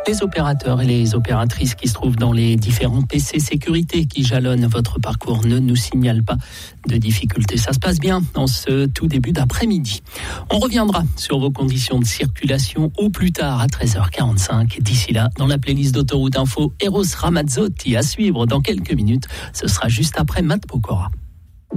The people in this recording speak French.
Les opérateurs et les opératrices qui se trouvent dans les différents PC sécurité qui jalonnent votre parcours ne nous signalent pas de difficultés. Ça se passe bien en ce tout début d'après-midi. On reviendra sur vos conditions de circulation au plus tard à 13h45. D'ici là, dans la playlist d'Autoroute Info, Eros Ramazzotti à suivre dans quelques minutes. Ce sera juste après Matt Pokora.